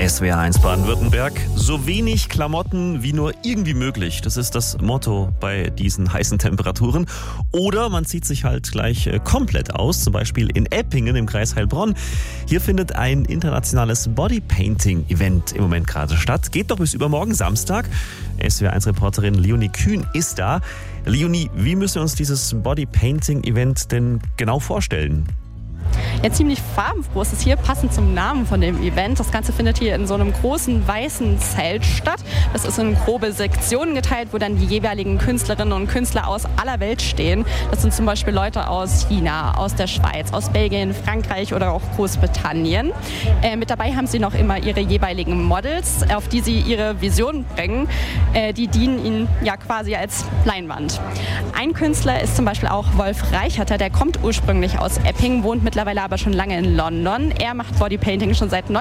SWR1 Baden-Württemberg. So wenig Klamotten wie nur irgendwie möglich. Das ist das Motto bei diesen heißen Temperaturen. Oder man zieht sich halt gleich komplett aus. Zum Beispiel in Eppingen im Kreis Heilbronn. Hier findet ein internationales Bodypainting-Event im Moment gerade statt. Geht doch bis übermorgen Samstag. SWR1-Reporterin Leonie Kühn ist da. Leonie, wie müssen wir uns dieses Bodypainting-Event denn genau vorstellen? Ja, ziemlich farbenfroh ist es hier, passend zum Namen von dem Event. Das Ganze findet hier in so einem großen weißen Zelt statt. Das ist in grobe Sektionen geteilt, wo dann die jeweiligen Künstlerinnen und Künstler aus aller Welt stehen. Das sind zum Beispiel Leute aus China, aus der Schweiz, aus Belgien, Frankreich oder auch Großbritannien. Mit dabei haben sie noch immer ihre jeweiligen Models, auf die sie ihre Vision bringen. Die dienen ihnen ja quasi als Leinwand. Ein Künstler ist zum Beispiel auch Wolf Reicherter, der kommt ursprünglich aus Eppingen, wohnt mittlerweile aber schon lange in London. Er macht Bodypainting schon seit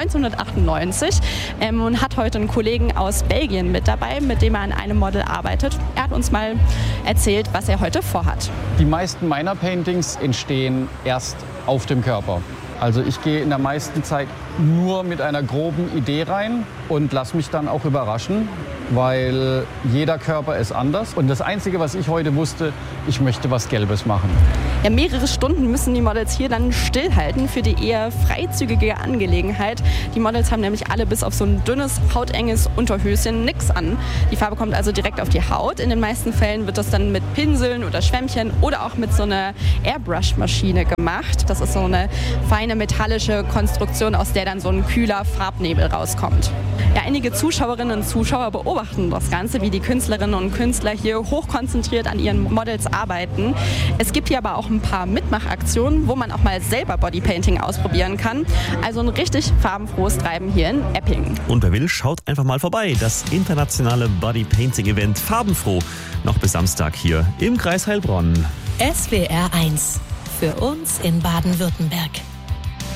1998 und hat heute einen Kollegen aus Belgien mit dabei, mit dem er an einem Model arbeitet. Er hat uns mal erzählt, was er heute vorhat. Die meisten meiner Paintings entstehen erst auf dem Körper. Also ich gehe in der meisten Zeit nur mit einer groben Idee rein und lasse mich dann auch überraschen, weil jeder Körper ist anders. Und das Einzige, was ich heute wusste, ich möchte was Gelbes machen. Ja, mehrere Stunden müssen die Models hier dann stillhalten für die eher freizügige Angelegenheit. Die Models haben nämlich alle bis auf so ein dünnes, hautenges Unterhöschen nichts an. Die Farbe kommt also direkt auf die Haut. In den meisten Fällen wird das dann mit Pinseln oder Schwämmchen oder auch mit so einer Airbrush-Maschine gemacht. Das ist so eine feine metallische Konstruktion, aus der dann so ein kühler Farbnebel rauskommt. Ja, einige Zuschauerinnen und Zuschauer beobachten das Ganze, wie die Künstlerinnen und Künstler hier hochkonzentriert an ihren Models arbeiten. Es gibt hier aber auch ein paar Mitmachaktionen, wo man auch mal selber Bodypainting ausprobieren kann. Also ein richtig farbenfrohes Treiben hier in Eppingen. Und wer will, schaut einfach mal vorbei. Das internationale Bodypainting-Event Farbenfroh. Noch bis Samstag hier im Kreis Heilbronn. SWR1 für uns in Baden-Württemberg.